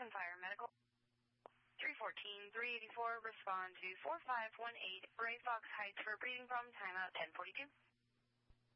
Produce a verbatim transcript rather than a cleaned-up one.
Oakland Fire Medical. three fourteen, three eighty-four, respond to four five one eight, Ray Fox Heights for breathing problem, timeout ten forty-two.